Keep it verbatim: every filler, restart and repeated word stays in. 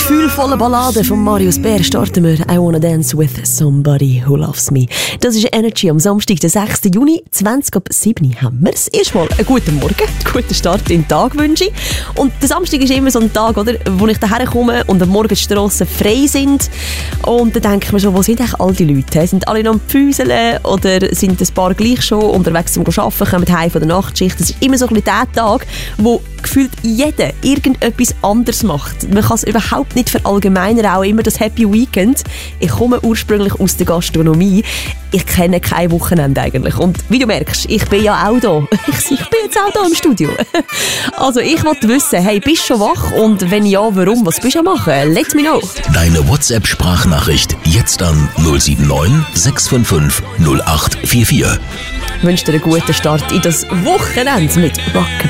gefühlvolle Ballade von Marius Bär starten wir «I Wanna Dance with Somebody Who Loves Me». Das ist Energy am Samstag, den sechsten Juni, zwanzig ab sieben haben wir es. Erstmal einen guten Morgen, einen guten Start in den Tag wünsche ich. Und der Samstag ist immer so ein Tag, oder, wo ich daher komme und am Morgen die Strassen frei sind. Und dann denke ich mir so, wo sind eigentlich all die Leute? Sind alle noch am Pfüseln oder sind ein paar gleich schon unterwegs zum Arbeiten, kommen heim von der Nachtschicht? Das ist immer so ein bisschen der Tag, wo gefühlt jeder irgendetwas anderes macht. Man kann es überhaupt nicht verallgemeinern, auch immer das Happy Weekend. Ich komme ursprünglich aus der Gastronomie. Ich kenne kein Wochenende eigentlich. Und wie du merkst, ich bin ja auch da. Ich, ich bin jetzt auch da im Studio. Also ich wollte wissen, hey, bist du schon wach? Und wenn ja, warum? Was bist du am machen? Let me know. Deine WhatsApp-Sprachnachricht jetzt an null sieben neun sechs fünf fünf null acht vier vier. Ich wünsche dir einen guten Start in das Wochenende mit Rock